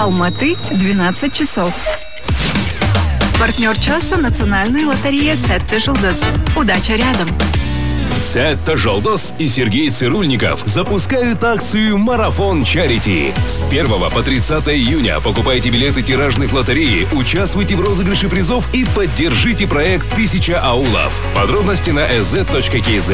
Алматы 12 часов. Партнер часа — национальная лотерея «Сетте Жылдыз». Удача рядом. Сетте Жылдыз и Сергей Цирульников запускают акцию «Марафон Чарити». С 1 по 30 июня покупайте билеты тиражных лотереи, участвуйте в розыгрыше призов и поддержите проект «1000 аулов». Подробности на sz.kz.